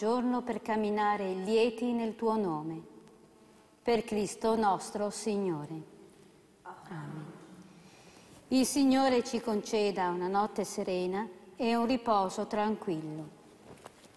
giorno per camminare lieti nel tuo nome. Per Cristo nostro Signore. Amen. Il Signore ci conceda una notte serena e un riposo tranquillo.